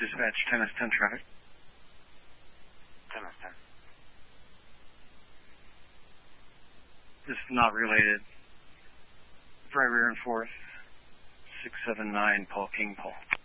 Dispatch 10S10 traffic. 10S10. This is not related. Right rear and fourth. 679 Paul King Paul.